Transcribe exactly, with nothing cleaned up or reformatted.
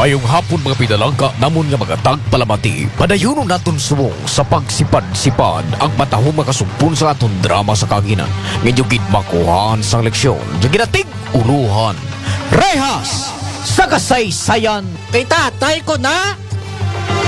Mayong hapon mga pinalangka namon nga mga tagpalamati. Padayuno naton sumo sa pagsipad-sipad ang matahong makasumpon sa aton drama sa kanginan. Medyo gidmakuhan sang leksyon. Medyo ginatig uluhan. Rehas sa kasaysayan. Kay tatay ko na